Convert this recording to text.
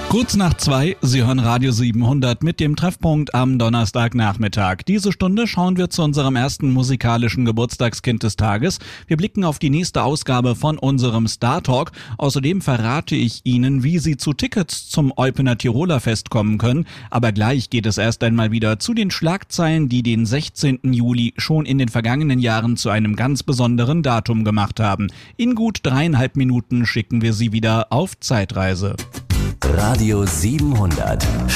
Kurz nach 2, Sie hören Radio 700 mit dem Treffpunkt am Donnerstagnachmittag. Diese Stunde schauen wir zu unserem ersten musikalischen Geburtstagskind des Tages. Wir blicken auf die nächste Ausgabe von unserem Star Talk. Außerdem verrate ich Ihnen, wie Sie zu Tickets zum Eupener Tiroler Fest kommen können. Aber gleich geht es erst einmal wieder zu den Schlagzeilen, die den 16. Juli schon in den vergangenen Jahren zu einem ganz besonderen Datum gemacht haben. In gut 3,5 Minuten schicken wir Sie wieder auf Zeitreise. Radio 700